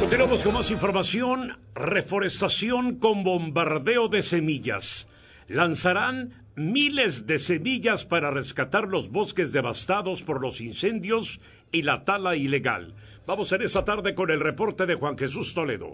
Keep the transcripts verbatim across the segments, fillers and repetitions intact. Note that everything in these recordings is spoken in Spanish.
Continuamos con más información. Reforestación con bombardeo de semillas. Lanzarán miles de semillas para rescatar los bosques devastados por los incendios y la tala ilegal. Vamos en esta tarde con el reporte de Juan Jesús Toledo.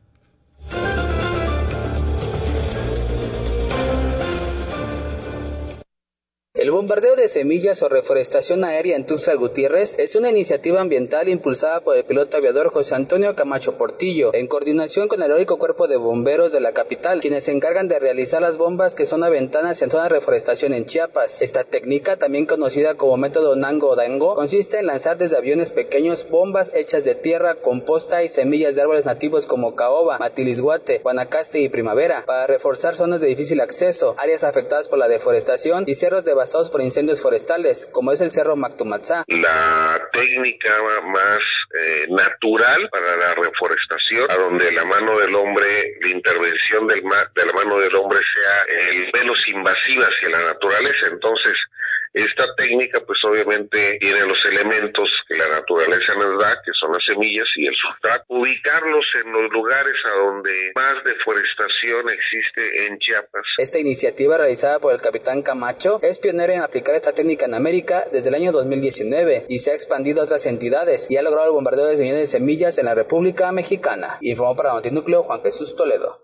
El bombardeo de semillas o reforestación aérea en Tuxtla Gutiérrez es una iniciativa ambiental impulsada por el piloto aviador José Antonio Camacho Portillo, en coordinación con el heroico Cuerpo de Bomberos de la capital, quienes se encargan de realizar las bombas que son aventadas en toda reforestación en Chiapas. Esta técnica, también conocida como método Nango-Dango, consiste en lanzar desde aviones pequeños bombas hechas de tierra, composta y semillas de árboles nativos como caoba, matilisguate, guanacaste y primavera, para reforzar zonas de difícil acceso, áreas afectadas por la deforestación y cerros devastados por incendios forestales, como es el Cerro Mactumatzá. La técnica más eh, natural para la reforestación, a donde la mano del hombre, la intervención del ma- de la mano del hombre sea el menos invasiva hacia la naturaleza. Entonces, esta técnica, pues obviamente tiene los elementos que la naturaleza nos da, que son las semillas y el sustrato. Ubicarlos en los lugares a donde más deforestación existe en Chiapas. Esta iniciativa, realizada por el capitán Camacho, es pionera en aplicar esta técnica en América desde el año dos mil diecinueve y se ha expandido a otras entidades y ha logrado el bombardeo de millones de semillas en la República Mexicana. Informó para Notinúcleo Juan Jesús Toledo.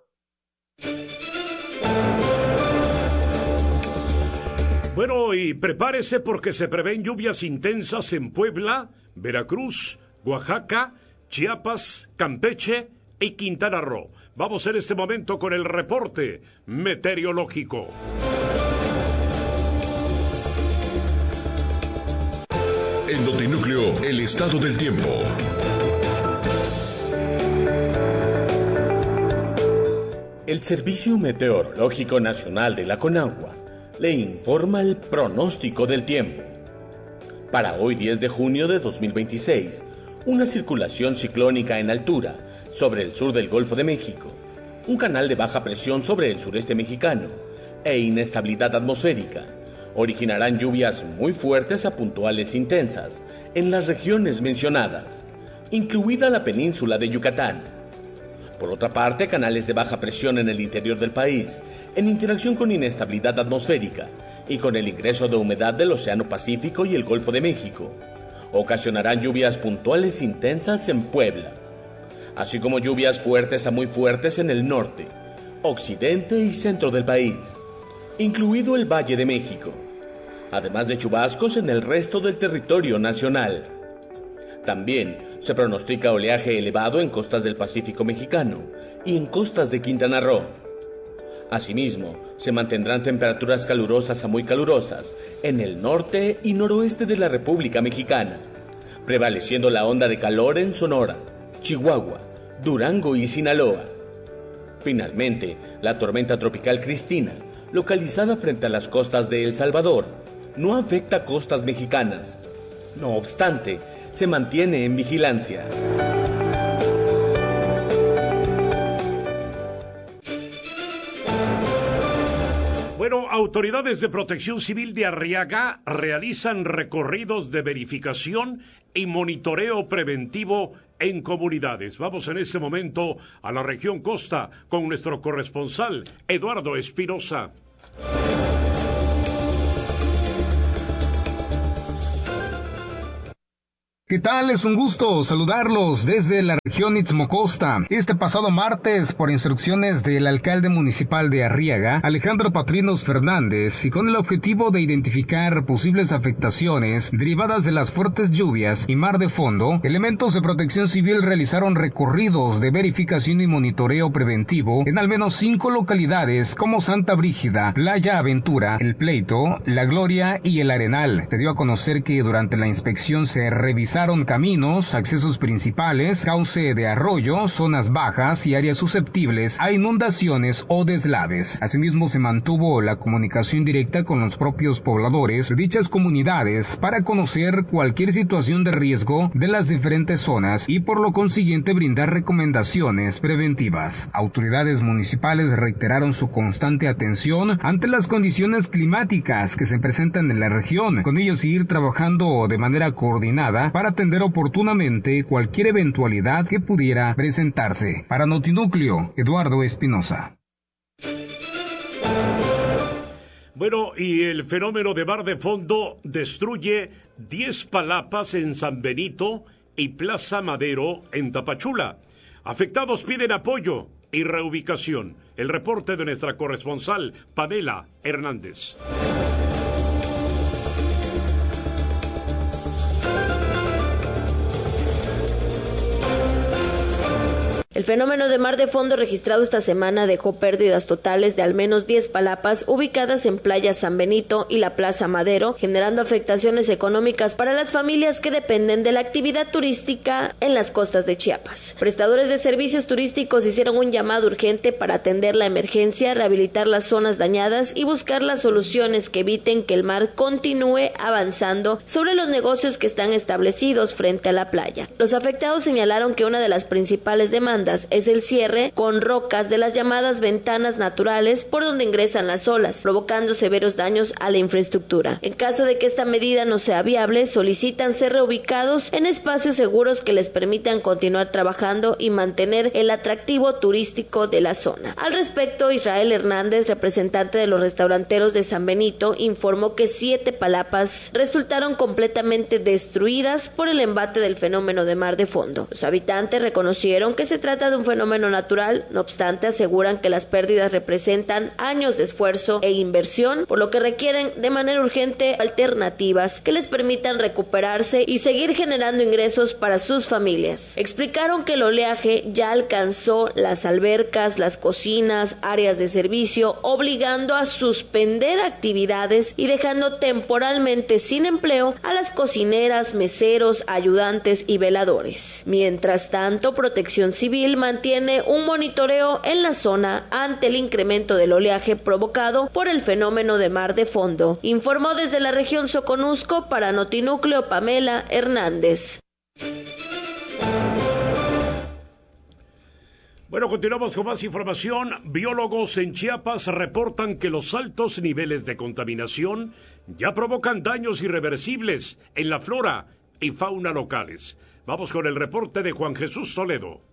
Bueno, y prepárese porque se prevén lluvias intensas en Puebla, Veracruz, Oaxaca, Chiapas, Campeche y Quintana Roo. Vamos en este momento con el reporte meteorológico. En Notinúcleo, el estado del tiempo. El Servicio Meteorológico Nacional de la Conagua le informa el pronóstico del tiempo. Para hoy diez de junio de dos mil veintiséis, una circulación ciclónica en altura sobre el sur del Golfo de México, un canal de baja presión sobre el sureste mexicano e inestabilidad atmosférica originarán lluvias muy fuertes a puntuales intensas en las regiones mencionadas, incluida la península de Yucatán. Por otra parte, canales de baja presión en el interior del país, en interacción con inestabilidad atmosférica y con el ingreso de humedad del Océano Pacífico y el Golfo de México, ocasionarán lluvias puntuales intensas en Puebla, así como lluvias fuertes a muy fuertes en el norte, occidente y centro del país, incluido el Valle de México, además de chubascos en el resto del territorio nacional. También se pronostica oleaje elevado en costas del Pacífico mexicano y en costas de Quintana Roo. Asimismo, se mantendrán temperaturas calurosas a muy calurosas en el norte y noroeste de la República Mexicana, prevaleciendo la onda de calor en Sonora, Chihuahua, Durango y Sinaloa. Finalmente, la tormenta tropical Cristina, localizada frente a las costas de El Salvador, no afecta costas mexicanas. No obstante, se mantiene en vigilancia. Bueno, autoridades de Protección Civil de Arriaga realizan recorridos de verificación y monitoreo preventivo en comunidades. Vamos en este momento a la región costa con nuestro corresponsal Eduardo Espinosa. ¿Qué tal? Es un gusto saludarlos desde la región Istmo Costa. Este pasado martes, por instrucciones del alcalde municipal de Arriaga, Alejandro Patrinos Fernández, y con el objetivo de identificar posibles afectaciones derivadas de las fuertes lluvias y mar de fondo, elementos de Protección Civil realizaron recorridos de verificación y monitoreo preventivo en al menos cinco localidades como Santa Brígida, Playa Aventura, El Pleito, La Gloria y El Arenal. Se dio a conocer que durante la inspección se revisaron caminos, accesos principales, cauce de arroyo, zonas bajas y áreas susceptibles a inundaciones o deslaves. Asimismo, se mantuvo la comunicación directa con los propios pobladores de dichas comunidades para conocer cualquier situación de riesgo de las diferentes zonas y por lo consiguiente brindar recomendaciones preventivas. Autoridades municipales reiteraron su constante atención ante las condiciones climáticas que se presentan en la región, con ello seguir trabajando de manera coordinada para atender oportunamente cualquier eventualidad que pudiera presentarse. Para Notinúcleo, Eduardo Espinosa. Bueno, y el fenómeno de mar de fondo destruye diez palapas en San Benito y Plaza Madero en Tapachula. Afectados piden apoyo y reubicación. El reporte de nuestra corresponsal, Pamela Hernández. El fenómeno de mar de fondo registrado esta semana dejó pérdidas totales de al menos diez palapas ubicadas en Playa San Benito y la Plaza Madero, generando afectaciones económicas para las familias que dependen de la actividad turística en las costas de Chiapas. Prestadores de servicios turísticos hicieron un llamado urgente para atender la emergencia, rehabilitar las zonas dañadas y buscar las soluciones que eviten que el mar continúe avanzando sobre los negocios que están establecidos frente a la playa. Los afectados señalaron que una de las principales demandas es el cierre con rocas de las llamadas ventanas naturales por donde ingresan las olas, provocando severos daños a la infraestructura. En caso de que esta medida no sea viable, solicitan ser reubicados en espacios seguros que les permitan continuar trabajando y mantener el atractivo turístico de la zona. Al respecto, Israel Hernández, representante de los restauranteros de San Benito, informó que siete palapas resultaron completamente destruidas por el embate del fenómeno de mar de fondo. Los habitantes reconocieron que se trata de un fenómeno natural, no obstante aseguran que las pérdidas representan años de esfuerzo e inversión, por lo que requieren de manera urgente alternativas que les permitan recuperarse y seguir generando ingresos para sus familias. Explicaron que el oleaje ya alcanzó las albercas, las cocinas, áreas de servicio, obligando a suspender actividades y dejando temporalmente sin empleo a las cocineras, meseros, ayudantes y veladores. Mientras tanto, Protección Civil mantiene un monitoreo en la zona ante el incremento del oleaje provocado por el fenómeno de mar de fondo. Informó desde la región Soconusco para Notinúcleo Pamela Hernández. Bueno, continuamos con más información. Biólogos en Chiapas reportan que los altos niveles de contaminación ya provocan daños irreversibles en la flora y fauna locales. Vamos con el reporte de Juan Jesús Toledo.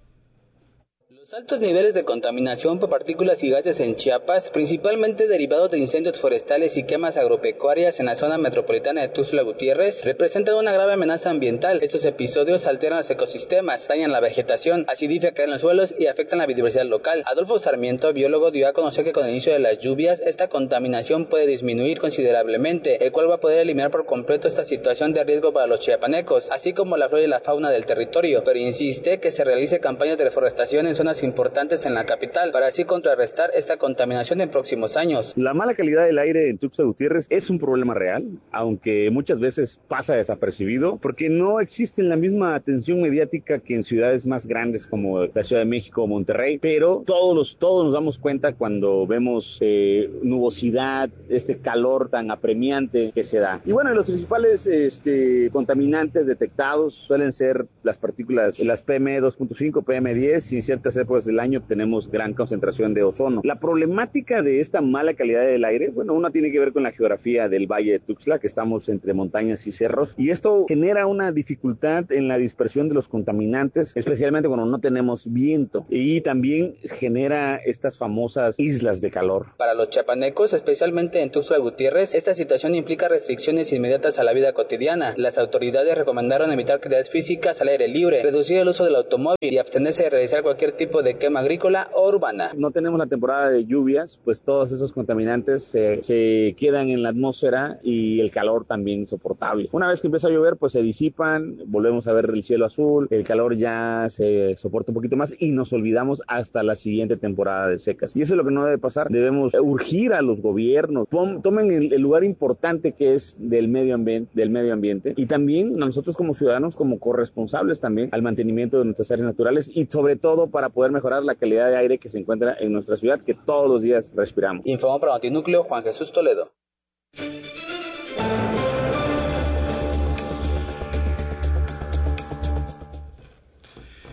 Los altos niveles de contaminación por partículas y gases en Chiapas, principalmente derivados de incendios forestales y quemas agropecuarias en la zona metropolitana de Tuxtla Gutiérrez, representan una grave amenaza ambiental. Estos episodios alteran los ecosistemas, dañan la vegetación, acidifican los suelos y afectan la biodiversidad local. Adolfo Sarmiento, biólogo, dio a conocer que con el inicio de las lluvias, esta contaminación puede disminuir considerablemente, el cual va a poder eliminar por completo esta situación de riesgo para los chiapanecos, así como la flora y la fauna del territorio, pero insiste que se realice campañas de reforestación en zonas importantes en la capital para así contrarrestar esta contaminación en próximos años. La mala calidad del aire en Tuxtla Gutiérrez es un problema real, aunque muchas veces pasa desapercibido porque no existe la misma atención mediática que en ciudades más grandes como la Ciudad de México o Monterrey, pero todos, los, todos nos damos cuenta cuando vemos eh, nubosidad, este calor tan apremiante que se da. Y bueno, los principales este, contaminantes detectados suelen ser las partículas, las P M dos punto cinco, P M diez y en ciertas épocas del año tenemos gran concentración de ozono. La problemática de esta mala calidad del aire, bueno, una tiene que ver con la geografía del Valle de Tuxtla, que estamos entre montañas y cerros, y esto genera una dificultad en la dispersión de los contaminantes, especialmente cuando no tenemos viento, y también genera estas famosas islas de calor. Para los chiapanecos, especialmente en Tuxtla Gutiérrez, esta situación implica restricciones inmediatas a la vida cotidiana. Las autoridades recomendaron evitar actividades físicas al aire libre, reducir el uso del automóvil y abstenerse de realizar cualquier tipo de quema agrícola o urbana. No tenemos la temporada de lluvias, pues todos esos contaminantes se, se quedan en la atmósfera y el calor también insoportable. Una vez que empieza a llover, pues se disipan, volvemos a ver el cielo azul, el calor ya se soporta un poquito más y nos olvidamos hasta la siguiente temporada de secas. Y eso es lo que no debe pasar. Debemos urgir a los gobiernos, tomen el, el lugar importante que es del medio ambiente, del medio ambiente y también nosotros como ciudadanos, como corresponsables también al mantenimiento de nuestras áreas naturales y sobre todo para poder mejorar la calidad de aire que se encuentra en nuestra ciudad, que todos los días respiramos. Informó para Notinúcleo Juan Jesús Toledo.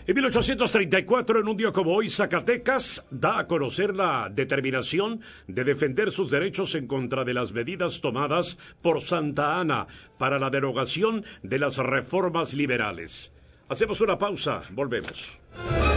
En mil ochocientos treinta y cuatro, en un día como hoy, Zacatecas da a conocer la determinación de defender sus derechos en contra de las medidas tomadas por Santa Anna para la derogación de las reformas liberales. Hacemos una pausa, volvemos.